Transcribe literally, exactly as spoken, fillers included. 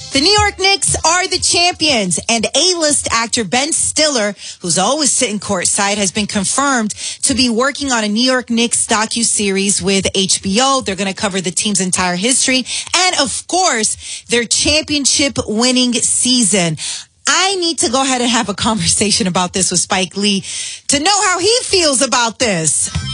The New York Knicks are the champions, and A-list actor Ben Stiller, who's always sitting courtside, has been confirmed to be working on a New York Knicks docuseries with H B O. They're going to cover the team's entire history and, of course, their championship-winning season. I need to go ahead and have a conversation about this with Spike Lee to know how he feels about this.